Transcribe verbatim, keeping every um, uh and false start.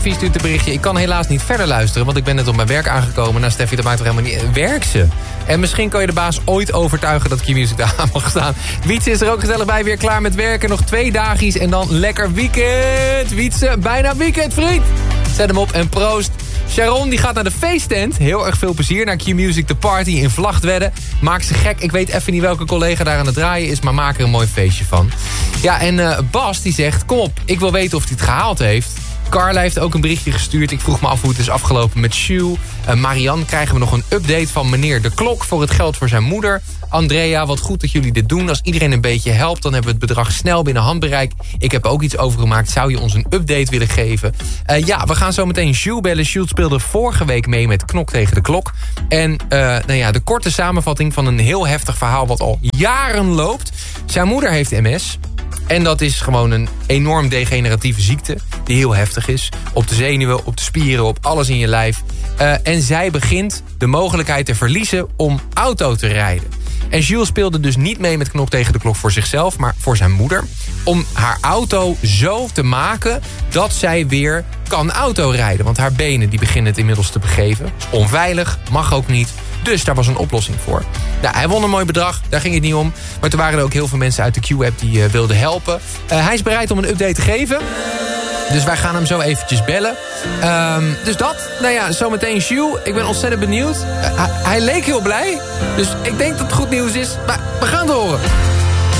Steffi stuurt een berichtje. Ik kan helaas niet verder luisteren, want ik ben net op mijn werk aangekomen. Nou, Steffi, dat maakt toch helemaal niet... Werk ze? En misschien kan je de baas ooit overtuigen dat Q-Music daar aan mag staan. Wietse is er ook gezellig bij, weer klaar met werken. Nog twee dagies en dan lekker weekend. Wietse, bijna weekend, vriend. Zet hem op en proost. Sharon die gaat naar de feesttent. Heel erg veel plezier naar Q-Music The Party in Vlagtwedde. Maak ze gek. Ik weet even niet welke collega daar aan het draaien is, maar maak er een mooi feestje van. Ja, en uh, Bas die zegt, kom op, ik wil weten of hij het gehaald heeft. Carla heeft ook een berichtje gestuurd. Ik vroeg me af hoe het is afgelopen met Sjoe. Uh, Marianne, krijgen we nog een update van meneer De Klok voor het geld voor zijn moeder. Andrea, wat goed dat jullie dit doen. Als iedereen een beetje helpt, dan hebben we het bedrag snel binnen handbereik. Ik heb ook iets overgemaakt. Zou je ons een update willen geven? Uh, ja, we gaan zo meteen Jules bellen. Jules speelde vorige week mee met Knok tegen de Klok. En uh, nou ja, de korte samenvatting van een heel heftig verhaal wat al jaren loopt. Zijn moeder heeft M S. En dat is gewoon een enorm degeneratieve ziekte die heel heftig is. Op de zenuwen, op de spieren, op alles in je lijf. Uh, en zij begint de mogelijkheid te verliezen om auto te rijden. En Jules speelde dus niet mee met Knok tegen de Klok voor zichzelf, maar voor zijn moeder. Om haar auto zo te maken dat zij weer kan autorijden. Want haar benen die beginnen het inmiddels te begeven. Onveilig, mag ook niet. Dus daar was een oplossing voor. Nou, hij won een mooi bedrag, daar ging het niet om. Maar toen waren er ook heel veel mensen uit de Q-app die uh, wilden helpen. Uh, hij is bereid om een update te geven. Dus wij gaan hem zo eventjes bellen. Um, dus dat, nou ja, zometeen Jules. Ik ben ontzettend benieuwd. Uh, hij, hij leek heel blij. Dus ik denk dat het goed nieuws is. Maar we gaan het horen.